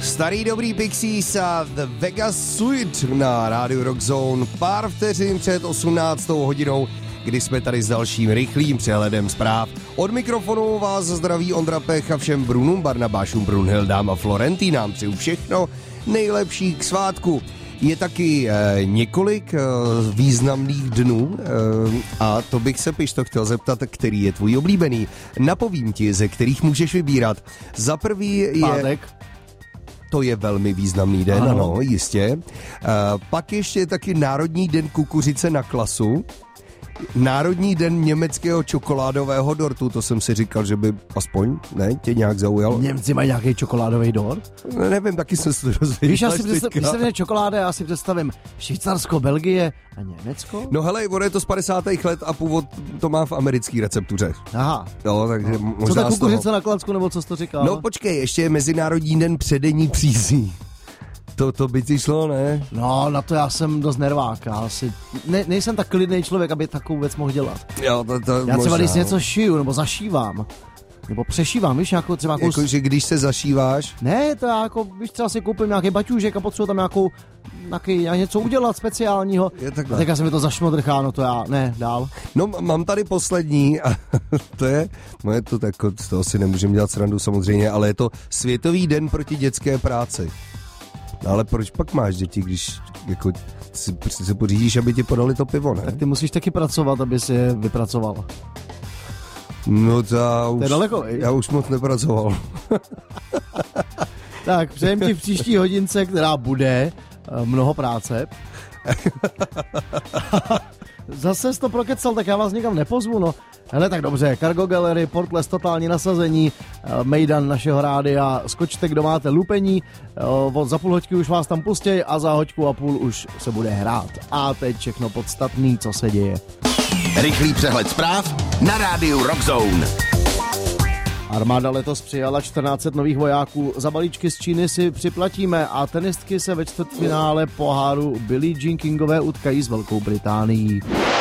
Starý dobrý Pixies a The Vegas Suite na rádiu Rock Zone pár vteřin před 18. hodinou, kdy jsme tady s dalším rychlým přehledem zpráv. Od mikrofonu vás zdraví Ondra Pech a všem Brunům, Barnabášům, Brunhildám a Florentínám přeju všechno nejlepší k svátku. Je taky několik významných dnů a to bych se Pišto chtěl zeptat, který je tvůj oblíbený. Napovím ti, ze kterých můžeš vybírat. Za prvý je... Pátek. To je velmi významný den, ano, jistě. Pak ještě taky Národní den kukuřice na klasu. Národní den německého čokoládového dortu, to jsem si říkal, že by aspoň, ne, tě nějak zaujal. Němci mají nějaký čokoládový dort? Nevím, taky jsem se to dozvěděl. Víš, když se čokoláda, já si představím Švýcarsko, Belgie a Německo? No hele, ono je to z 50. let a původ to má v americké receptuře. Aha. Jo, takže možná co ta kukuřice na klacku, nebo co jsi to říkal? No počkej, ještě je Mezinárodní den předení přízí. To by ti šlo, ne? No, na to já jsem dost nervák. Já nejsem tak klidný člověk, aby takovou věc mohl dělat. Jo, já třeba když něco šiju, nebo zašívám, nebo přešívám, víš, jako třeba... Jako, že když se zašíváš? Ne, to já jako, víš, třeba si koupím nějaký baťůžek a potřebuji tam nějaký něco udělat speciálního. A teďka se mi to zašmodrchá, no to já, ne, dál. No, mám tady poslední a to je to tak, z toho si nemůžeme dělat srandu samozřejmě, ale je to Světový den proti dětské práci. No, ale proč pak máš děti, když jako si pořídíš, aby ti podali to pivo, ne? Tak ty musíš taky pracovat, aby si je vypracoval. No to je daleko, já už moc nepracoval. Tak, přejem ti v příští hodince, která bude mnoho práce. Zase jsi to prokecal, tak já vás nikam nepozvu, no. Hele, tak dobře, Cargo Gallery, Portles, totální nasazení, mejdan našeho rádia, skočte, kdo máte lupení, za půl hoďky už vás tam pustěj a za hoďku a půl už se bude hrát. A teď všechno podstatný, co se děje. Rychlý přehled zpráv na rádiu Rock Zone. Armáda letos přijala 1400 nových vojáků, za balíčky z Číny si připlatíme a tenistky se ve čtvrtfinále poháru Billie Jean Kingové utkají s Velkou Británií.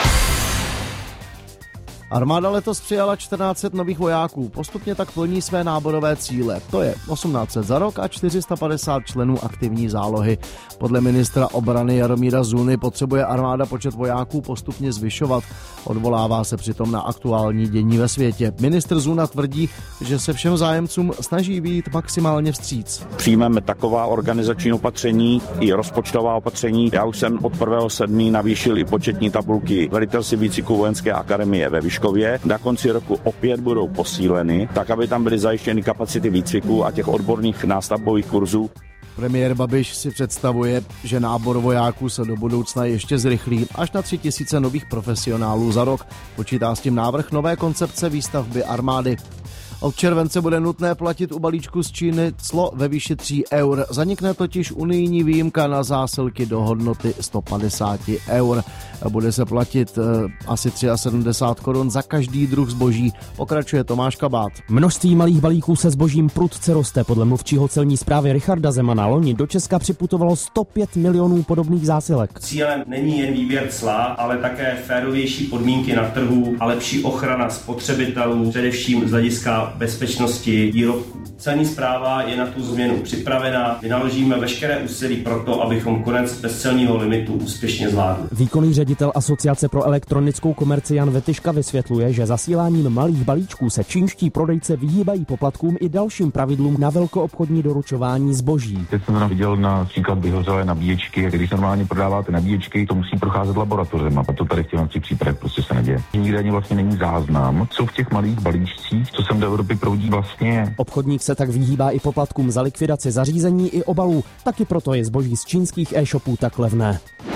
Armáda letos přijala 1400 nových vojáků, postupně tak plní své náborové cíle. To je 1800 za rok a 450 členů aktivní zálohy. Podle ministra obrany Jaromíra Zuny potřebuje armáda počet vojáků postupně zvyšovat. Odvolává se přitom na aktuální dění ve světě. Ministr Zuna tvrdí, že se všem zájemcům snaží vyjít maximálně vstříc. Přijmeme taková organizační opatření i rozpočtová opatření. Já už jsem od 1.7. navýšil i početní tabulky velitelství výcviku vojenské akademie ve Vyškově. Na konci roku opět budou posíleny, tak aby tam byly zajištěny kapacity výcviku a těch odborných nástavbových kurzů. Premiér Babiš si představuje, že nábor vojáků se do budoucna ještě zrychlí až na 3000 nových profesionálů za rok. Počítá s tím návrh nové koncepce výstavby armády. Od července bude nutné platit u balíčku z Číny clo ve výši 3 eur. Zanikne totiž unijní výjimka na zásilky do hodnoty 150 eur. Bude se platit asi 73 korun za každý druh zboží. Pokračuje Tomáš Kabát. Množství malých balíků se zbožím prudce roste. Podle mluvčího celní správy Richarda Zemana loni do Česka připutovalo 105 milionů podobných zásilek. Cílem není jen výběr cla, ale také férovější podmínky na trhu a lepší ochrana spotřebitelů, především z hlediska bezpečnosti výrobků. Celní správa je na tu změnu připravena. Vynaložíme veškeré úsilí pro to, abychom konec bezcelního limitu úspěšně zvládli. Výkonný ředitel Asociace pro elektronickou komerci Jan Vetyška vysvětluje, že zasíláním malých balíčků se čínští prodejce vyhýbají poplatkům i dalším pravidlům na velkoobchodní doručování zboží. Teď jsem viděl například vyhořelé nabíječky, když normálně prodáváte nabíječky, to musí procházet laboratořem a to tady v těch případech prostě se neděje. Nikde ani vlastně není záznam, co v těch malých balíčcích, co sem do Evropy proudí vlastně. Obchodník se tak vyhýbá i poplatkům za likvidaci zařízení i obalů, taky proto je zboží z čínských e-shopů tak levné.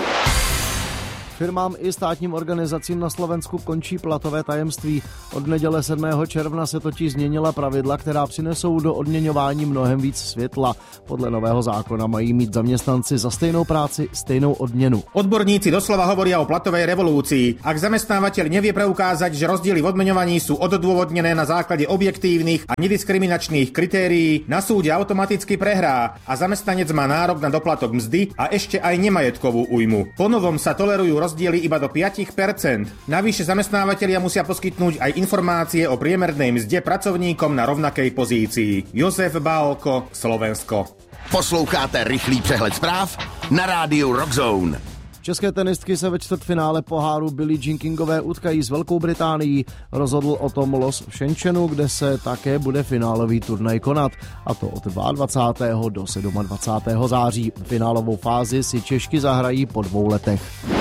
Firmám i státním organizacím na Slovensku končí platové tajemství. Od neděle 7. června se totiž změnila pravidla, která přinesou do odměňování mnohem víc světla. Podle nového zákona mají mít zaměstnanci za stejnou práci stejnou odměnu. Odborníci doslova hovoria o platovej revolúcii. Ak zamestnávateľ nevie preukázať, že rozdiely v odmeňovaní sú odôvodnené na základe objektívnych a nediskriminačných kritérií, na súde automaticky prehrá a zamestnanec má nárok na doplatok mzdy a ešte aj nemajetkovú újmu. Po novom sa tolerujú rozdiely iba do 5%. Navyše zamestnávatelia musia poskytnúť aj informácie o priemernej mzde pracovníkom na rovnakej pozícii. Jozef Bálko, Slovensko. Posloucháte rychlý přehled zpráv na rádiu Rock Zone. České tenistky se ve čtvrtfinále poháru Billie Jean Kingové utkají s Velkou Británií. Rozhodl o tom los v Shenzhenu, kde se také bude finálový turnaj konat. A to od 22. do 27. září. Finálovou fázi si Češky zahrají po 2 letech.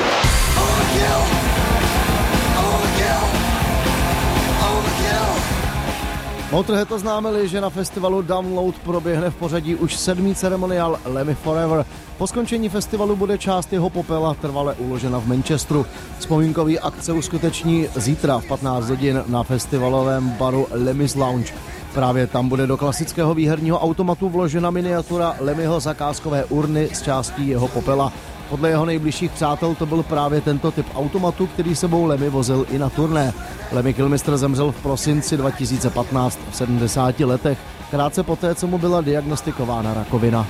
Motorhead oznámili, že na festivalu Download proběhne v pořadí už 7. ceremoniál Lemmy Forever. Po skončení festivalu bude část jeho popela trvale uložena v Manchesteru. Vzpomínkový akt se uskuteční zítra v 15 hodin na festivalovém baru Lemmy's Lounge. Právě tam bude do klasického výherního automatu vložena miniatura Lemmyho zakázkové urny s částí jeho popela. Podle jeho nejbližších přátel to byl právě tento typ automatu, který sebou Lemmy vozil i na turné. Lemmy Kilmister zemřel v prosinci 2015 v 70 letech, krátce poté, co mu byla diagnostikována rakovina.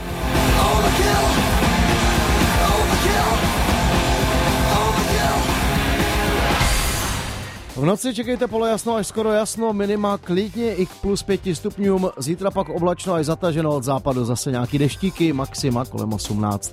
V noci čekejte polojasno až skoro jasno, minima klidně i k +5 stupňům, zítra pak oblačno až zataženo, od západu zase nějaký deštíky, maxima kolem 18.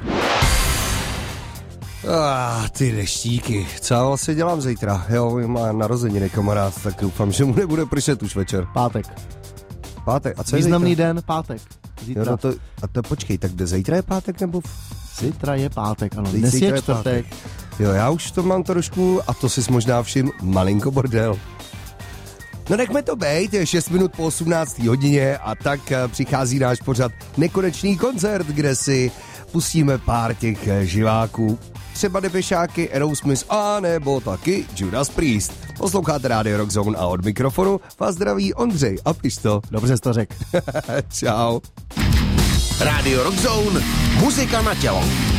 Ty deštíky. Co já vlastně dělám zítra? Jo, má narozeniny kamarád, tak doufám, že mu nebude pršet už večer. Pátek. A co je významný zítra? den, pátek. Zítra. Jo, to počkej, tak kde zítra je pátek nebo? Zítra je pátek, ano. Dnes je čtvrtek. Jo, já už to mám trošku, a to si možná všim, malinko bordel. No nechme to bejt, je 6 minut po 18. hodině a tak přichází náš pořad Nekonečný koncert, kde si pustíme pár těch živáků. Třeba Depešáky, Aerosmith a nebo taky Judas Priest. Posloucháte rádio Rock Zone a od mikrofonu vás zdraví Ondřej a Pišto. Dobře jsi to řekl. Čau. Rádio Rock Zone, muzika na tělo.